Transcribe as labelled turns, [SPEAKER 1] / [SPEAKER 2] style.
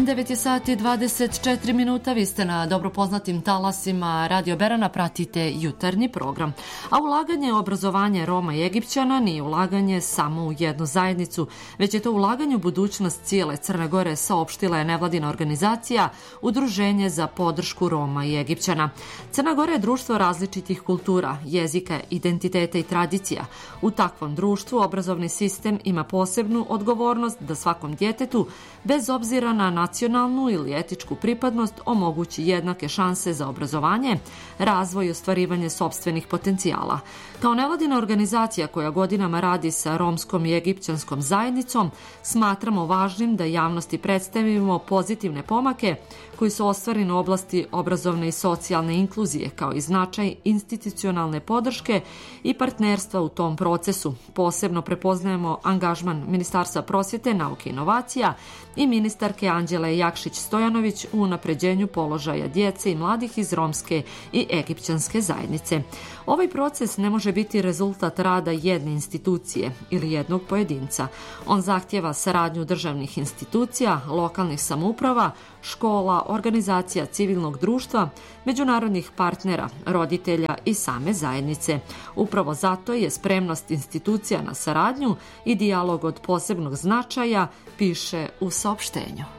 [SPEAKER 1] 9 je sati 24 minuta, vi ste na dobro poznatim talasima Radio Berana, pratite jutarnji program. A ulaganje u obrazovanje Roma i Egipćana nije ulaganje samo u jednu zajednicu, već je to ulaganje u budućnost cijele Crne Gore, saopštila je nevladina organizacija Udruženje za podršku Roma i Egipćana. Crna Gora je društvo različitih kultura, jezika, identiteta i tradicija. U takvom društvu obrazovni sistem ima posebnu odgovornost da svakom djetetu, bez obzira na nacionalnu ili etičku pripadnost, omogući jednake šanse za obrazovanje, razvoj i ostvarivanje sopstvenih potencijala. Kao nevladina organizacija koja godinama radi sa romskom i egipćanskom zajednicom, smatramo važnim da javnosti predstavimo pozitivne pomake koji su ostvareni u oblasti obrazovne i socijalne inkluzije, kao i značaj institucionalne podrške i partnerstva u tom procesu. Posebno prepoznajemo angažman Ministarstva prosvjete, nauke i inovacija i ministarke Anđele Jakšić-Stojanović u unapređenju položaja djece i mladih iz romske i egipćanske zajednice. Ovaj proces ne može biti rezultat rada jedne institucije ili jednog pojedinca. On zahtjeva saradnju državnih institucija, lokalnih samouprava, škola, organizacija civilnog društva, međunarodnih partnera, roditelja i same zajednice. Upravo zato je spremnost institucija na saradnju i dijalog od posebnog značaja, piše u saopštenju.